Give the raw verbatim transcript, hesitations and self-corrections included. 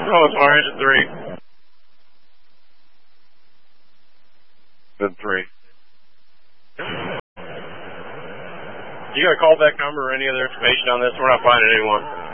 Oh, it's far engine three. Then three. You got a callback number or any other information on this? We're not finding anyone.